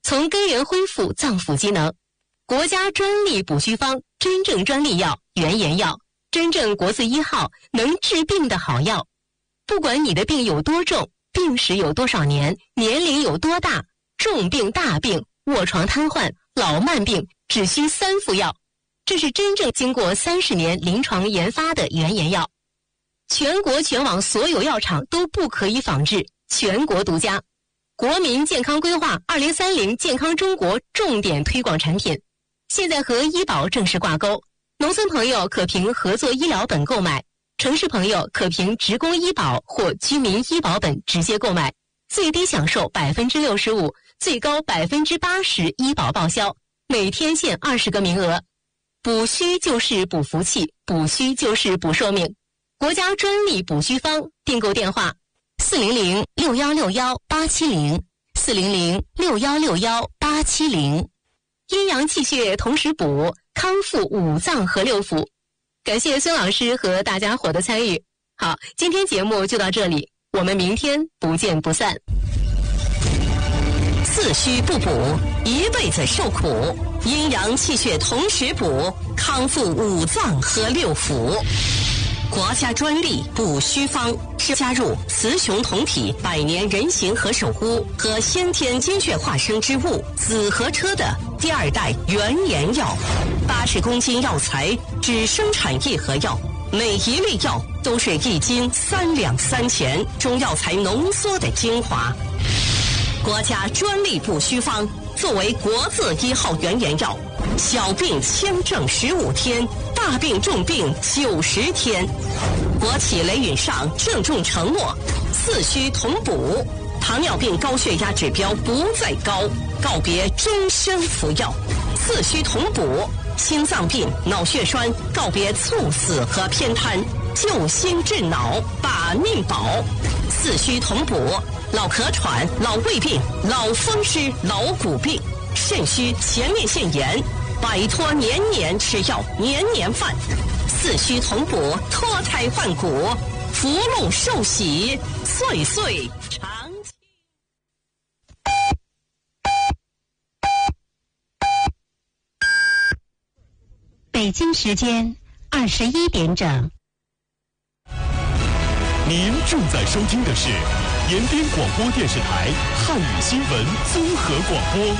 从根源恢复脏腑机能。国家专利补虚方，真正专利药，原研药，真正国字1号，能治病的好药。不管你的病有多重，病史有多少年，年龄有多大，重病大病、卧床瘫痪、老慢病，只需3副药。这是真正经过30年临床研发的原研药，全国全网所有药厂都不可以仿制，全国独家。国民健康规划2030健康中国重点推广产品，现在和医保正式挂钩。农村朋友可凭合作医疗本购买，城市朋友可凭职工医保或居民医保本直接购买，最低享受65%，最高80%医保报销，每天限20个名额。补虚就是补福气，补虚就是补寿命。国家专利补虚方，订购电话400-6161-870，400-6161-870。阴阳气血同时补，康复5脏和6腑。感谢孙老师和大家伙的参与。好，今天节目就到这里，我们明天不见不散。 四虚不补，一辈子受苦；阴阳气血同时补，康复5脏和6腑。国家专利补虚方是加入雌雄同体百年人形和首乌和先天精血化生之物紫河车的第2代原研药，80公斤药材只生产1盒药，每一粒药都是1斤3两3钱中药材浓缩的精华。国家专利补虚方作为国字1号原研药，小病轻症15天，大病重病90天。国企雷允上郑重承诺，四虚同补，糖尿病高血压指标不再高，告别终身服药；四虚同补，心脏病、脑血栓告别猝死和偏瘫，救心治脑，把命保；四虚同补，老咳喘、老胃病、老风湿、老骨病、肾虚、前列腺炎，摆脱年年吃药、年年犯；四虚同补，脱胎换骨，福禄寿喜，岁岁长青。 北京时间21点整。 您正在收听的是延边广播电视台汉语新闻综合广播。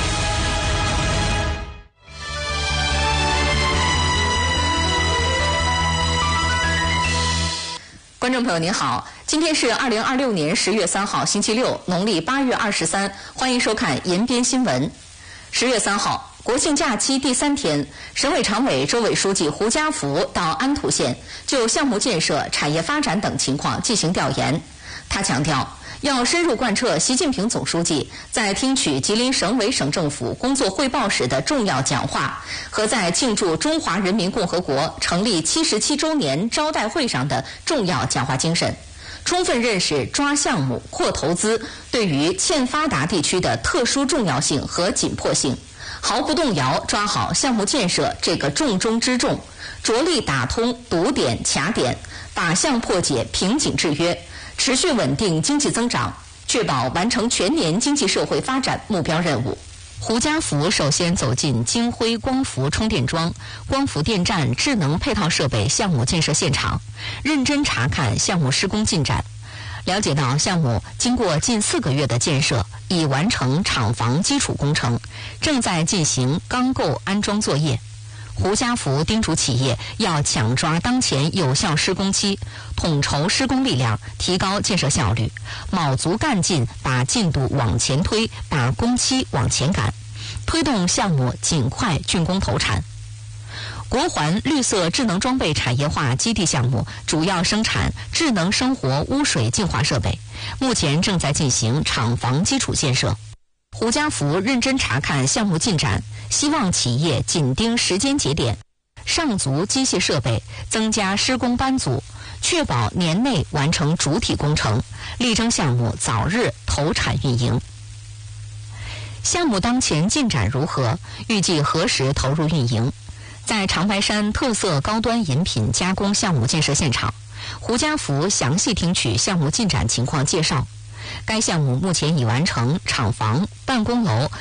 观众朋友您好，今天是2026年10月3号星期六，农历8月23，欢迎收看延边新闻。10月3号，国庆假期第3天，省委常委、州委书记胡家福到安土县就项目建设、产业发展等情况进行调研。他强调，要深入贯彻习近平总书记在听取吉林省委省政府工作汇报时的重要讲话和在庆祝中华人民共和国成立77周年招待会上的重要讲话精神，充分认识抓项目、扩投资对于欠发达地区的特殊重要性和紧迫性，毫不动摇抓好项目建设这个重中之重，着力打通堵点、卡点，靶向破解瓶颈制约，持续稳定经济增长，确保完成全年经济社会发展目标任务。胡家福首先走进金辉光伏充电桩、光伏电站智能配套设备项目建设现场，认真查看项目施工进展。了解到项目经过近4个月的建设，已完成厂房基础工程，正在进行钢构安装作业。胡家福叮嘱企业要抢抓当前有效施工期，统筹施工力量，提高建设效率，卯足干劲把进度往前推，把工期往前赶，推动项目尽快竣工投产。国环绿色智能装备产业化基地项目主要生产智能生活污水净化设备，目前正在进行厂房基础建设。胡家福认真查看项目进展，希望企业紧盯时间节点，上足机械设备，增加施工班组，确保年内完成主体工程，力争项目早日投产运营。项目当前进展如何？预计何时投入运营？在长白山特色高端饮品加工项目建设现场，胡家福详细听取项目进展情况介绍。该项目目前已完成厂房、办公楼、